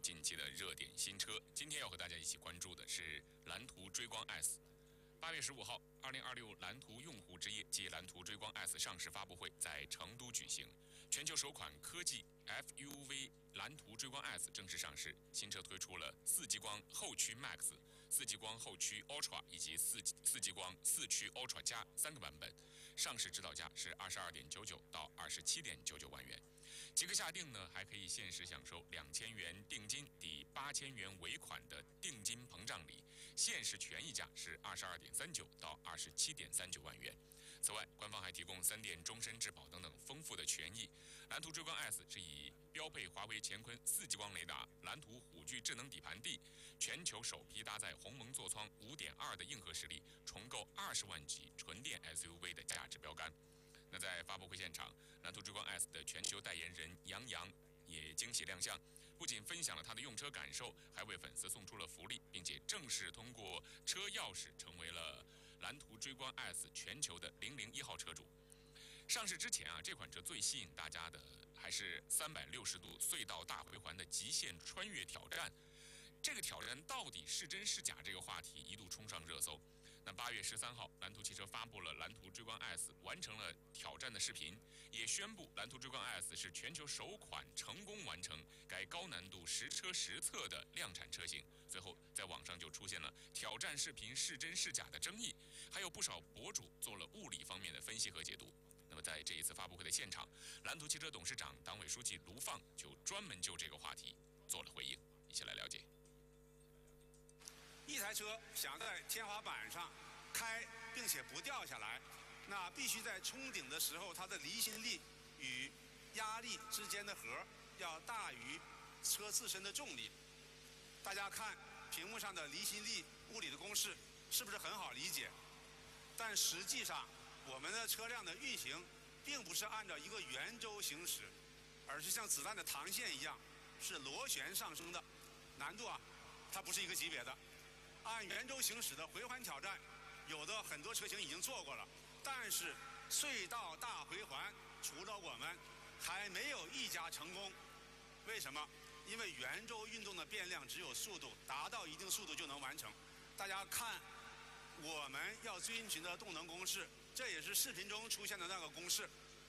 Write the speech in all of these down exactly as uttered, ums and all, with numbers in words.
近期的热点新车。今天要和大家一起关注的是蓝图追光 S。八月十五号，二零二六蓝图用户之夜暨蓝图追光 S 上市发布会在成都举行，全球首款科技 F U V 蓝图追光 S 正式上市。新车推出了四激光后驱 Max、四激光后驱 Ultra 以及四四激光四驱 Ultra 加三个版本，上市指导价是二十二点九九到二十七点九九万元。即刻下定呢，还可以限时享受两千元定金抵八千元尾款的定金膨胀礼，限时权益价是二十二点三九到二十七点三九万元。此外，官方还提供三电终身质保等等丰富的权益。蓝图追光 S 是以标配华为乾坤四激光雷达、蓝图虎踞智能底盘地，全球首批搭载鸿蒙座舱 五点二 的硬核实力，重构二十万级纯电 S U V 的价值标杆。那在发布会现场，蓝图追光 S 的全球代言人杨洋也惊喜亮相，不仅分享了他的用车感受，还为粉丝送出了福利，并且正式通过车钥匙成为了蓝图追光 S 全球的零零一号车主。上市之前啊，这款车最吸引大家的还是三百六十度隧道大回环的极限穿越挑战。这个挑战到底是真是假？这个话题一度冲上热搜。那八月十三号，蓝图汽车发布了蓝图追光 S 完成了挑战的视频，也宣布蓝图追光 S 是全球首款成功完成该高难度实车实测的量产车型。随后，在网上就出现了挑战视频是真是假的争议，还有不少博主做了物理方面的分析和解读。那么在这一次发布会的现场，蓝图汽车董事长、党委书记卢放就专门就这个话题做了回应，一起来了解。 一台车想在天花板上开并且不掉下来，那必须在冲顶的时候，它的离心力与压力之间的和要大于车自身的重力。大家看屏幕上的离心力物理的公式是不是很好理解？但实际上我们的车辆的运行并不是按照一个圆周行驶，而是像子弹的膛线一样是螺旋上升的，难度啊它不是一个级别的。按圆周行驶的回环挑战，有的很多车型已经做过了，但是隧道大回环除了我们还没有一家成功。为什么？因为圆周运动的变量只有速度，达到一定速度就能完成。大家看我们要遵循的动能公式，这也是视频中出现的那个公式，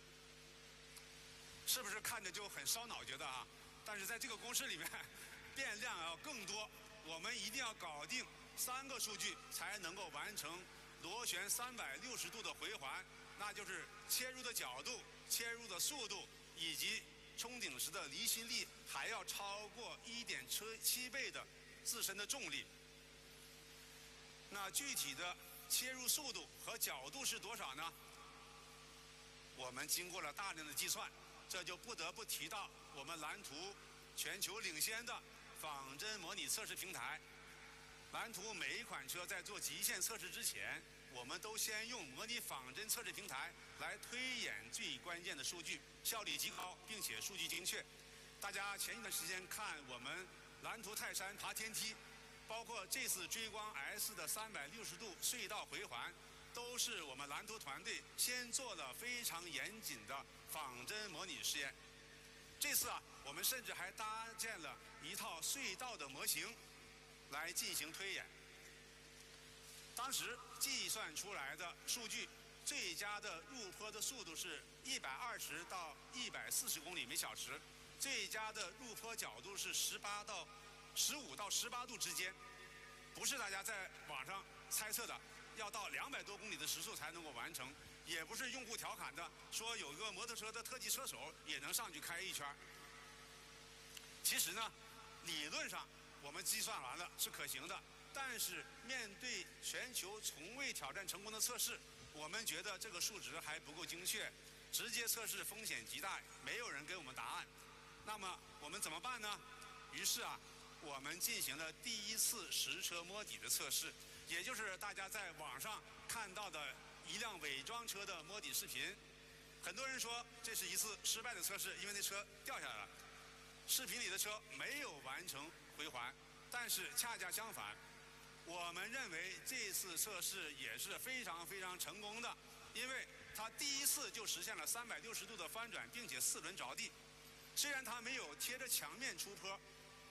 是不是看着就很烧脑觉得啊？但是在这个公式里面变量要更多，我们一定要搞定三个数据才能够完成螺旋三百六十度的回环，那就是切入的角度、切入的速度以及冲顶时的离心力还要超过 一点七倍的自身的重力。那具体的切入速度和角度是多少呢？我们经过了大量的计算，这就不得不提到我们蓝图全球领先的仿真模拟测试平台。蓝图每一款车在做极限测试之前，我们都先用模拟仿真测试平台来推演最关键的数据，效率极高，并且数据精确。大家前一段时间看我们蓝图泰山爬天梯，包括这次追光 S 的三百六十度隧道回环，都是我们蓝图团队先做了非常严谨的仿真模拟试验。这次啊，我们甚至还搭建了一套隧道的模型来进行推演。当时计算出来的数据，最佳的入坡的速度是一百二十到一百四十公里每小时，最佳的入坡角度是十八到十五到十八度之间，不是大家在网上猜测的要到两百多公里的时速才能够完成，也不是用户调侃的说有一个摩托车的特技车手也能上去开一圈。其实呢，理论上我们计算完了是可行的，但是面对全球从未挑战成功的测试，我们觉得这个数值还不够精确，直接测试风险极大，没有人给我们答案。那么我们怎么办呢？于是啊，我们进行了第一次实车摸底的测试，也就是大家在网上看到的一辆伪装车的摸底视频。很多人说这是一次失败的测试，因为那车掉下来了。视频里的车没有完成回环，但是恰恰相反，我们认为这次测试也是非常非常成功的，因为它第一次就实现了三百六十度的翻转，并且四轮着地。虽然它没有贴着墙面出坡，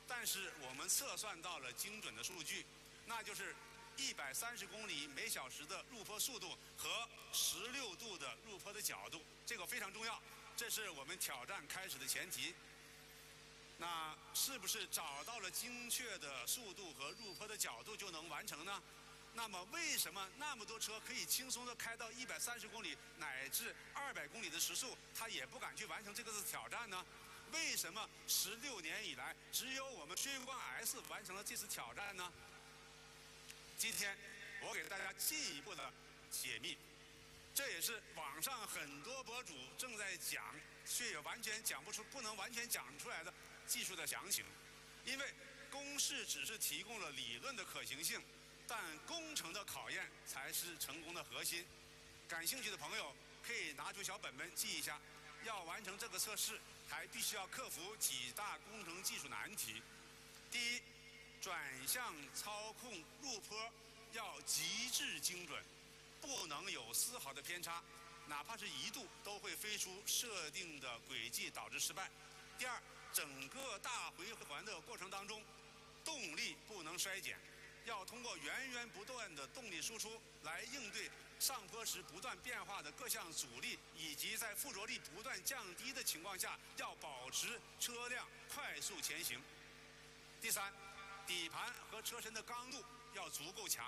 但是我们测算到了精准的数据，那就是一百三十公里每小时的入坡速度和十六度的入坡的角度，这个非常重要，这是我们挑战开始的前提。那是不是找到了精确的速度和入坡的角度就能完成呢？那么为什么那么多车可以轻松地开到一百三十公里乃至二百公里的时速，它也不敢去完成这个挑战呢？为什么十六年以来只有我们追光 S 完成了这次挑战呢？今天我给大家进一步的解密，这也是网上很多博主正在讲，却也完全讲不出、不能完全讲出来的技术的详情。因为公式只是提供了理论的可行性，但工程的考验才是成功的核心。感兴趣的朋友可以拿出小本本记一下。要完成这个测试，还必须要克服几大工程技术难题。第一，转向操控入坡要极致精准，不能有丝毫的偏差，哪怕是一度都会飞出设定的轨迹，导致失败。第二，整个大回环的过程当中，动力不能衰减，要通过源源不断的动力输出来应对上坡时不断变化的各项阻力，以及在附着力不断降低的情况下，要保持车辆快速前行。第三，底盘和车身的刚度要足够强，